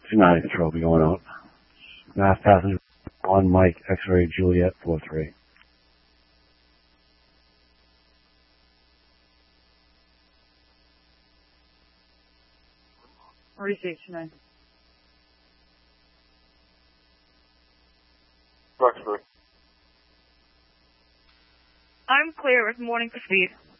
290 control be going out. Mass passenger 1, Mike, X-ray, Juliet, 43. Received 290. Roxbury. I'm clear with morning for speed.